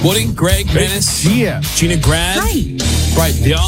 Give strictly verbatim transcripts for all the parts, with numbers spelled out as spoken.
Woody, Greg, Dennis, Gia. Gina, Grad. Hi. Right, y'all.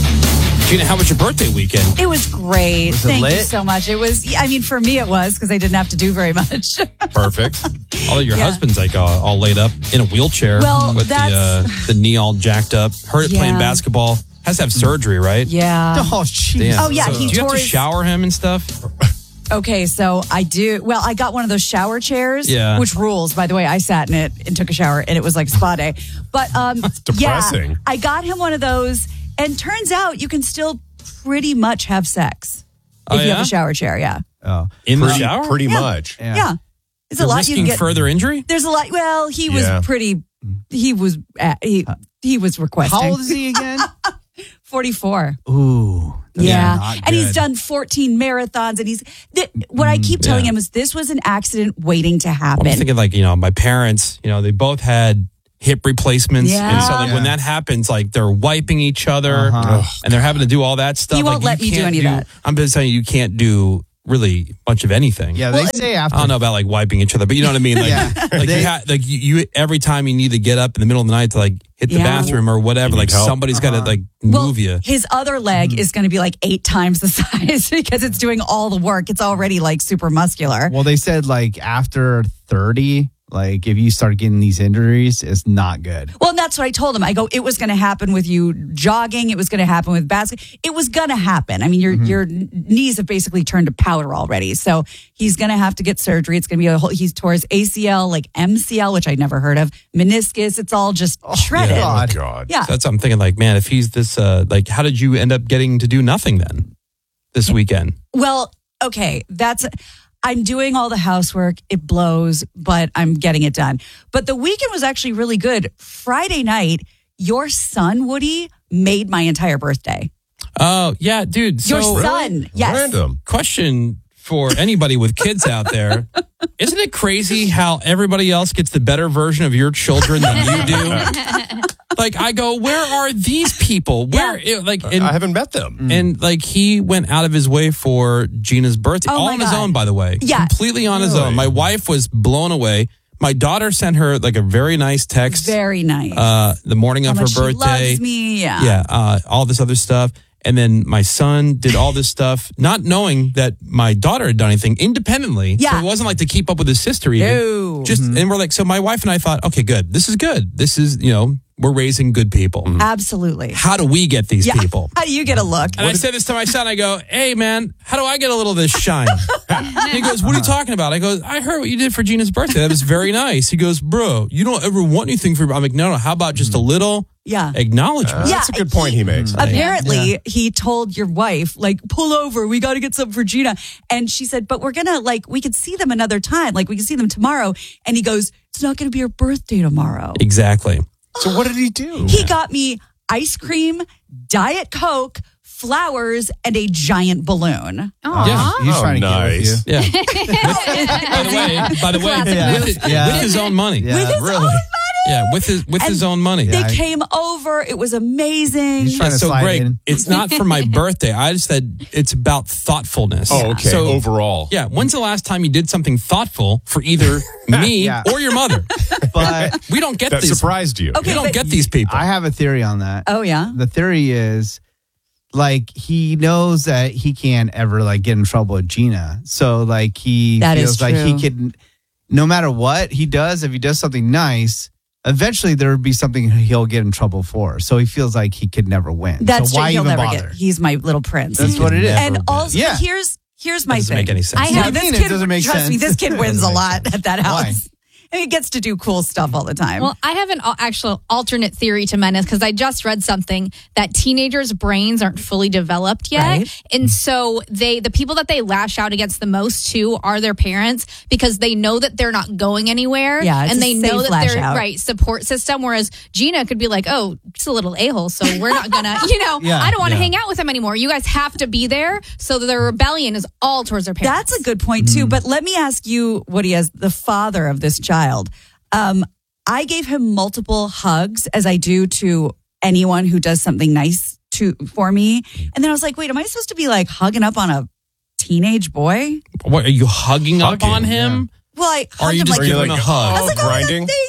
Gina, how was your birthday weekend? It was great. Was it Thank lit? you so much. It was, I mean, for me it was because I didn't have to do very much. Perfect. Although your Yeah. husband's like uh, all laid up in a wheelchair Well, with the uh, that's- the knee all jacked up. Heard it playing Yeah. basketball. Has to have surgery, right? Yeah. Oh, jeez. Damn. Oh, yeah, So he do you have tore to his- shower him and stuff? Okay, so I do. Well, I got one of those shower chairs, Yeah. which rules. By the way, I sat in it and took a shower, and it was like spa day. But um, depressing. Yeah, I got him one of those, and turns out you can still pretty much have sex Oh, if you yeah? have a shower chair. Yeah, Oh. In the Pretty, shower? pretty Yeah. much. Yeah. yeah. It's You're a lot you risking can get. further injury? There's a lot. Well, he was Yeah. pretty. He was. Uh, he he was requesting. How old is he again? forty-four. Ooh. that's Yeah, not and he's good. done fourteen marathons, and he's. Th- what I keep telling yeah. him is this was an accident waiting to happen. I'm thinking like, you know, my parents, you know, they both had hip replacements. And so like Yeah. when that happens, like they're wiping each other Uh-huh. and they're having to do all that stuff. He won't like, let you me do can't any of that. I'm just telling you, you can't do really much of anything. Yeah, they say after. I don't know about like wiping each other, but you know what I mean? Like, Yeah. like, They- you, ha- like you, you, every time you need to get up in the middle of the night to like hit the Yeah. bathroom or whatever, You like need help. somebody's got to like well, move you. his other leg Mm-hmm. is going to be like eight times the size because it's doing all the work. It's already like super muscular. Well, they said like after thirty, like if you start getting these injuries, it's not good. Well, and that's what I told him. I go, it was going to happen with you jogging. It was going to happen with basketball. It was going to happen. I mean, your Mm-hmm. your knees have basically turned to powder already. So he's going to have to get surgery. It's going to be a whole, he's tore his A C L, like M C L, which I'd never heard of, meniscus. It's all just shredded. God. Oh, God. Yeah. So that's what I'm thinking like, man, if he's this, uh, like, how did you end up getting to do nothing then this weekend? Well, okay, that's I'm doing all the housework. It blows, but I'm getting it done. But the weekend was actually really good. Friday night, your son Woody made my entire birthday. Oh, yeah, dude. So, Your son, yes. Random. question for anybody with kids out there. Isn't it crazy how everybody else gets the better version of your children than you do? Like, I go, where are these people? Where, like, and, I haven't met them. and like, he went out of his way for Gina's birthday, Oh, all my on his God. own, by the way. Yeah. Completely on his Really? own. My wife was blown away. My daughter sent her like a very nice text Very nice. uh, the morning How of her much she birthday. loves me. Yeah. Yeah, uh, all this other stuff. And then my son did all this stuff, not knowing that my daughter had done anything independently. Yeah. So it wasn't like to keep up with his sister even. No. Just and we're like, so my wife and I thought, okay, good. This is good. This is, you know, we're raising good people. Absolutely. How do we get these Yeah. people? How do you get a look? And I said this to my son. I go, hey, man, how do I get a little of this shine? He goes, what are you talking about? I go, I heard what you did for Gina's birthday. That was very nice. He goes, bro, you don't ever want anything for me. I'm like, no, no. How about just a little Yeah. acknowledgement? Yeah. That's a good point he makes. Apparently, he told your wife, like, pull over. We got to get something for Gina. And she said, but we're going to, like, we could see them another time. Like, we can see them tomorrow. And he goes, it's not going to be her birthday tomorrow. Exactly. So what did he do? He got me ice cream, Diet Coke, flowers, and a giant balloon. Yeah. He's Oh, trying to nice. get with you. Yeah. by the way, by the way, Classic with, his, Yeah. with his own money. Yeah. With his really. own money. Yeah, with his with And his own money. They Yeah. came over. It was amazing. He's trying to so slide great. in. It's not for my birthday. I just said it's about thoughtfulness. Oh, okay. So Overall. yeah, when's the last time you did something thoughtful for either me Yeah. or your mother? But We don't get That these. surprised you. Okay. We don't but- get these people. I have a theory on that. Oh, yeah? The theory is like he knows that he can't ever like get in trouble with Gina. So like he That is feels like he true. can, no matter what he does, if he does something nice, eventually there would be something he'll get in trouble for. So he feels like he could never win. That's so why true. He'll even never bother? get. He's my little prince. That's what it is. And also, Yeah. here's here's my doesn't thing. make any sense. I What know do you this mean it kid. doesn't make trust me, sense? this kid It wins a doesn't make lot sense. at that house. Why? And he gets to do cool stuff all the time. Well, I have an al- actual alternate theory to menace because I just read something that teenagers' brains aren't fully developed yet, Right. and so they the people that they lash out against the most too are their parents because they know that they're not going anywhere, Yeah, it's and a they safe know that lash they're out. right support system. Whereas Gina could be like, "Oh, just a little a hole, so we're not gonna, you know, Yeah, I don't want to yeah. hang out with him anymore. You guys have to be there." So their rebellion is all towards their parents. That's a good point too. But let me ask you, Woody, as the father of this child, um, I gave him multiple hugs as I do to anyone who does something nice to for me. And then I was like, wait, am I supposed to be like hugging up on a teenage boy? What are you hugging, Hugging, up on him? Well, I Or are hugged you him just like, giving him a hug? I was like, oh, grinding? thank you.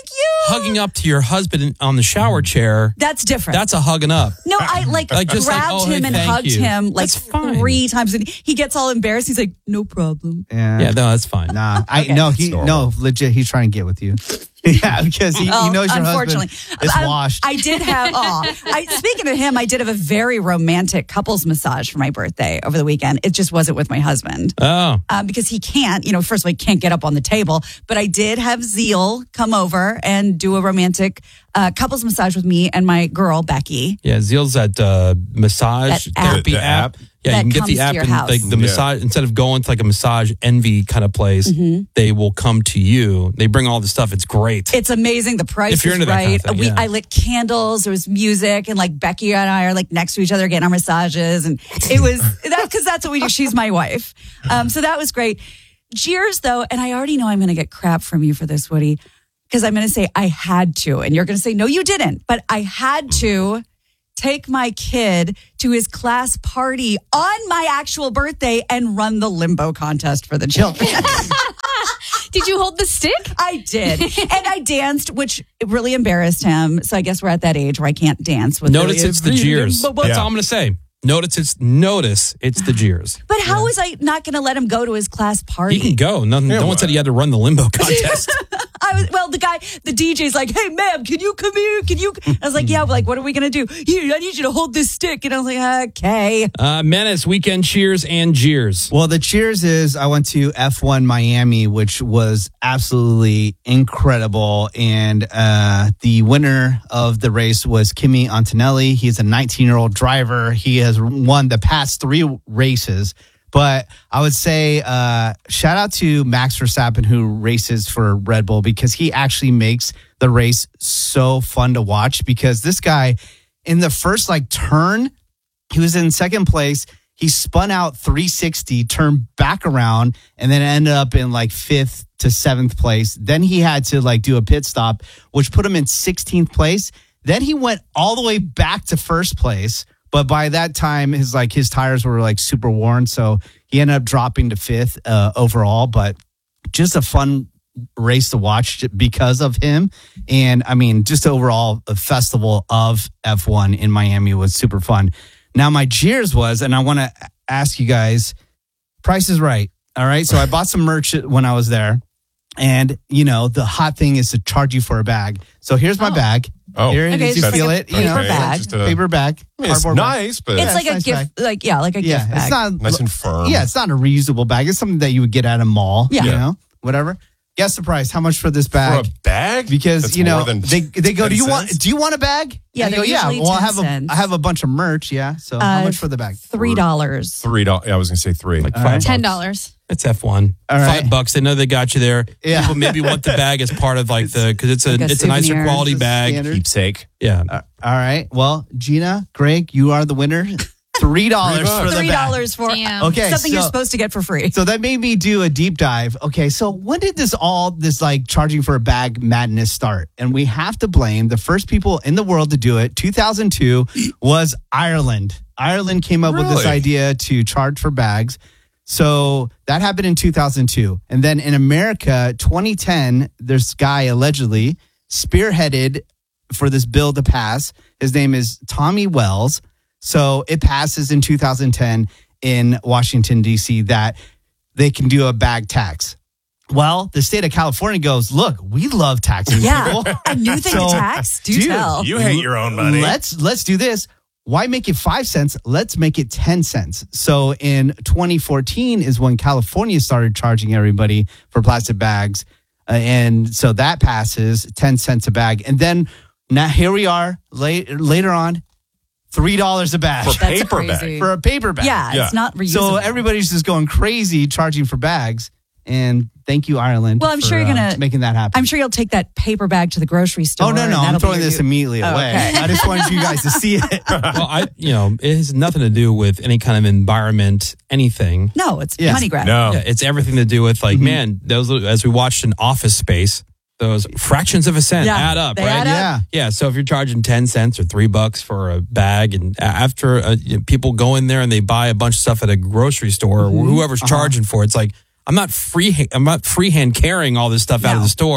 hugging up to your husband on the shower chair, That's different. that's a hugging up. No, I like, Like, just like, grabbed oh, hey, him and thank hugged you. him like That's fine. three times, and he gets all embarrassed. He's like, "No problem." Yeah. Yeah, no, that's fine. Nah, I Okay. no, he normal. no, legit. He's trying to get with you. Yeah, because he, Oh, he knows your unfortunately, husband is I, washed. I did have. Oh, I, speaking of him, I did have a very romantic couples massage for my birthday over the weekend. It just wasn't with my husband Oh, um, because he can't. You know, first of all, he can't get up on the table. But I did have Zeal come over and do a romantic uh, couples massage with me and my girl Becky. yeah. Zeal's that uh, massage That app. therapy The app. app? Yeah, That you can get comes the to app your and house. like the Yeah. massage instead of going to like a massage envy kind of place, they will come to you. They bring all the stuff. It's great. It's amazing. The price If you're is into that kind right. of thing, we, yeah. I lit candles. There was music, and like Becky and I are like next to each other getting our massages, and it was that because that's what we do. She's my wife, um, so that was great. Cheers, though, and I already know I'm going to get crap from you for this, Woody, because I'm going to say I had to, and you're going to say no, you didn't, but I had to take my kid to his class party on my actual birthday and run the limbo contest for the children. Did you hold the stick? I did. And I danced, which really embarrassed him. So I guess we're at that age where I can't dance with Notice really- it's the jeers. That's Yeah. all I'm going to say. Notice it's notice it's the jeers. But how was I not going to let him go to his class party? He can go. No, no one well. said he had to run the limbo contest. I was well. The guy, the D J's like, "Hey, ma'am, can you come here? Can you?" I was like, "Yeah." Like, what are we gonna do? Here, I need you to hold this stick. And I was like, "Okay." uh, Menace, weekend cheers and jeers. Well, the cheers is I went to F one Miami, which was absolutely incredible. And uh, the winner of the race was Kimi Antonelli. He's a nineteen year old driver. He has won the past three races. But I would say uh, shout out to Max Verstappen, who races for Red Bull, because he actually makes the race so fun to watch. Because this guy, in the first like turn, he was in second place. He spun out three sixty, turned back around, and then ended up in like fifth to seventh place. Then he had to like do a pit stop, which put him in sixteenth place. Then he went all the way back to first place. But by that time, his like his tires were like super worn, so he ended up dropping to fifth uh, overall. But just a fun race to watch because of him. And I mean, just overall, a festival of F one in Miami was super fun. Now, my jeers was, and I want to ask you guys, Price is Right. All right. So I bought some merch when I was there. And, you know, the hot thing is to charge you for a bag. So here's my Oh. bag. Oh. Here, Okay, you it's feel like it. a You know, paper bag. Just a- paper bag. I mean, it's cardboard bag. nice, but It's Yeah, like a nice gift, bag. like yeah, like a Yeah, gift bag. it's not nice and firm. Yeah, it's not a reusable bag. It's something that you would get at a mall. Yeah. You Yeah. know, whatever. Guess the price. How much for this For bag? a bag? Because That's you know more than they they go. Do ten you want? cents? Do you want a bag? Yeah, And you they're go, yeah. usually Well, I ten have a cents. I have a bunch of merch. Yeah. So how Uh, much for the bag? Three dollars. three dollars. Yeah, I was gonna say three. Like All five right. Ten bucks. dollars. It's F one. All right. Five bucks. They know they got you there. Yeah. People maybe want the bag as part of like the because it's a Like a it's a nicer souvenir. quality It's a bag. standard. Keepsake. Yeah. Uh, all right. Well, Gina, Greg, you are the winner. Three dollars bucks. for the Three bag. dollars for Damn. Okay, something so- you're supposed to get for free. So that made me do a deep dive. Okay, so when did this all this like charging for a bag madness start? And we have to blame the first people in the world to do it. two thousand two was Ireland. Ireland came up with this Really? idea to charge for bags. So that happened in two thousand two. And then in America, twenty ten, this guy allegedly spearheaded for this bill to pass. His name is Tommy Wells. So it passes in two thousand ten in Washington, D C, that they can do a bag tax. Well, the state of California goes, look, we love taxing Yeah, people. a new thing So, to tax. Do dude, tell. You hate your own money. Let's let's do this. Why make it five cents? Let's make it ten cents. So in twenty fourteen is when California started charging everybody for plastic bags. Uh, and so that passes ten cents a bag. And then now here we are late, later on, three dollars a bag For That's paper crazy. bag. for a paper bag. Yeah, Yeah. it's not reusable. So everybody's just going crazy charging for bags. And thank you, Ireland. Well, I'm for, sure you're uh, gonna- making that happen. I'm sure you'll take that paper bag to the grocery store. Oh no, and no! I'm that'll be throwing your this new- immediately Oh, away. okay. I just wanted you guys to see it. Well, I you know it has nothing to do with any kind of environment, anything. No, it's Yes. money grab. No. Yeah, it's everything to do with like man. Those as we watched in Office Space, those fractions of a cent Yeah, add up, they right? add up. Yeah. Yeah, so if you're charging ten cents or three bucks for a bag, and a- after uh, you know, people go in there and they buy a bunch of stuff at a grocery store, Mm-hmm. or whoever's Uh-huh. charging for it, it's like I'm not free. I'm not freehand carrying all this stuff out of No. the store.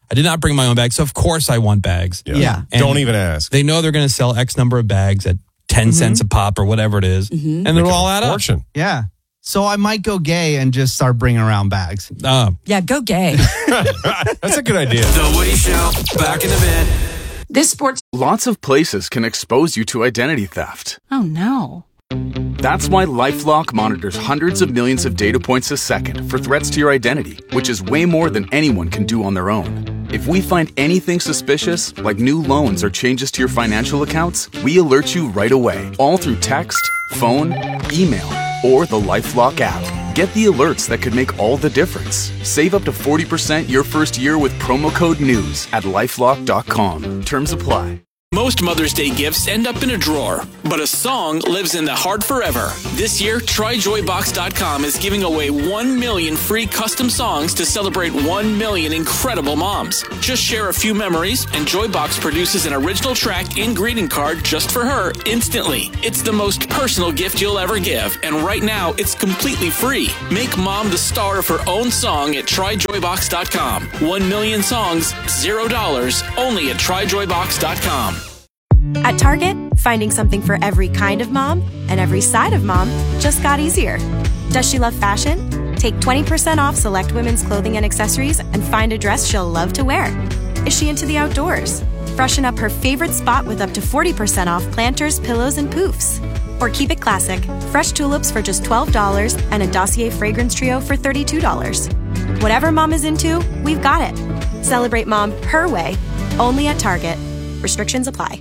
I did not bring my own bags, so of course I want bags. Yeah. Yeah. And Don't even ask. They know they're going to sell X number of bags at ten cents a pop or whatever it is, and it'll all add up. Fortune. Yeah. So I might go gay and just start bringing around bags. Uh, Yeah, go gay. That's a good idea. The Woody Show, back in a bit. This sports. Lots of places can expose you to identity theft. Oh no. That's why LifeLock monitors hundreds of millions of data points a second for threats to your identity, which is way more than anyone can do on their own. If we find anything suspicious, like new loans or changes to your financial accounts, we alert you right away, all through text, phone, email, or the LifeLock app. Get the alerts that could make all the difference. Save up to forty percent your first year with promo code NEWS at lifelock dot com. Terms apply. Most Mother's Day gifts end up in a drawer, but a song lives in the heart forever. This year, try joy box dot com is giving away one million free custom songs to celebrate one million incredible moms. Just share a few memories, and Joybox produces an original track and greeting card just for her instantly. It's the most personal gift you'll ever give, and right now, it's completely free. Make mom the star of her own song at try joy box dot com. One million songs, zero dollars, only at try joy box dot com. At Target, finding something for every kind of mom and every side of mom just got easier. Does she love fashion? Take twenty percent off select women's clothing and accessories and find a dress she'll love to wear. Is she into the outdoors? Freshen up her favorite spot with up to forty percent off planters, pillows, and poofs. Or keep it classic, fresh tulips for just twelve dollars and a Dossier fragrance trio for thirty-two dollars. Whatever mom is into, we've got it. Celebrate mom her way, only at Target. Restrictions apply.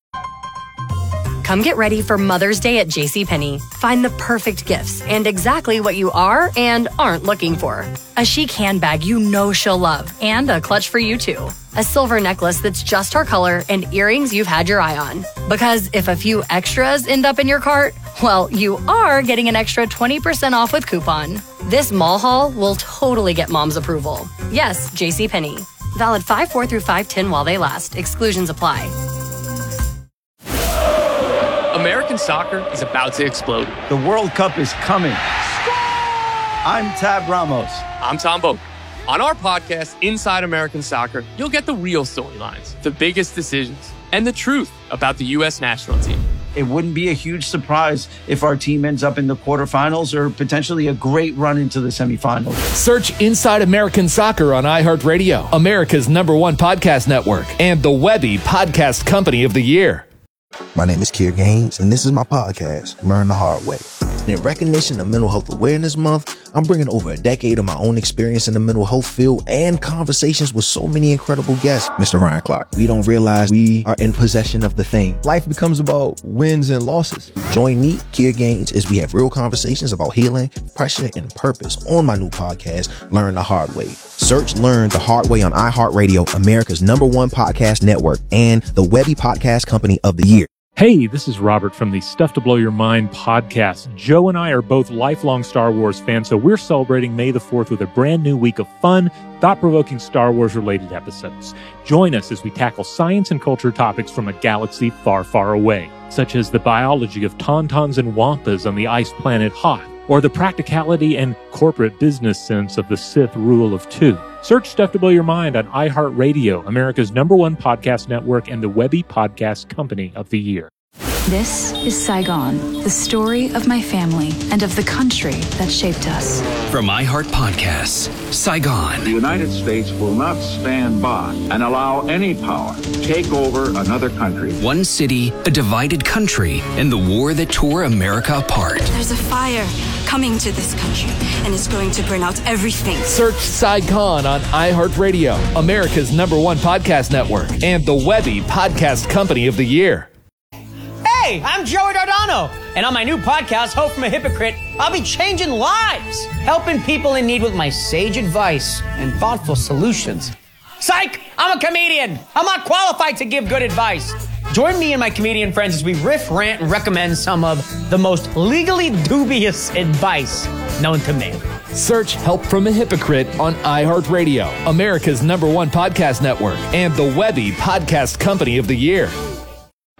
Come get ready for Mother's Day at JCPenney. Find the perfect gifts and exactly what you are and aren't looking for. A chic handbag you know she'll love and a clutch for you too. A silver necklace that's just her color and earrings you've had your eye on. Because if a few extras end up in your cart, well, you are getting an extra twenty percent off with coupon. This mall haul will totally get mom's approval. Yes, JCPenney. Valid five four through five ten while they last. Exclusions apply. American soccer is about to explode. The World Cup is coming. I'm Tab Ramos. I'm Tom Boak. On our podcast, Inside American Soccer, you'll get the real storylines, the biggest decisions, and the truth about the U S national team. It wouldn't be a huge surprise if our team ends up in the quarterfinals or potentially a great run into the semifinals. Search Inside American Soccer on iHeartRadio, America's number one podcast network, and the Webby Podcast Company of the Year. My name is Kier Gaines, and this is my podcast, Learn the Hard Way. In recognition of Mental Health Awareness Month, I'm bringing over a decade of my own experience in the mental health field and conversations with so many incredible guests. Mister Ryan Clark, we don't realize we are in possession of the thing. Life becomes about wins and losses. Join me, Kier Gaines, as we have real conversations about healing, pressure, and purpose on my new podcast, Learn the Hard Way. Search Learn the Hard Way on iHeartRadio, America's number one podcast network, and the Webby Podcast Company of the Year. Hey, this is Robert from the Stuff to Blow Your Mind podcast. Joe and I are both lifelong Star Wars fans, so we're celebrating May the fourth with a brand new week of fun, thought-provoking Star Wars-related episodes. Join us as we tackle science and culture topics from a galaxy far, far away, such as the biology of tauntauns and wampas on the ice planet Hoth, or the practicality and corporate business sense of the Sith rule of two. Search Stuff to Blow Your Mind on iHeartRadio, America's number one podcast network, and the Webby Podcast Company of the Year. This is Saigon, the story of my family and of the country that shaped us. From iHeart Podcasts, Saigon. The United States will not stand by and allow any power to take over another country. One city, a divided country, and the war that tore America apart. There's a fire coming to this country, and it's going to burn out everything. Search Saigon on iHeartRadio, America's number one podcast network, and the Webby Podcast Company of the Year. Hey, I'm Joey Dardano, and on my new podcast, Hope from a Hypocrite, I'll be changing lives, helping people in need with my sage advice and thoughtful solutions. Psych! I'm a comedian. I'm not qualified to give good advice. Join me and my comedian friends as we riff, rant, and recommend some of the most legally dubious advice known to man. Search Help from a Hypocrite on iHeartRadio, America's number one podcast network, and the Webby Podcast Company of the Year.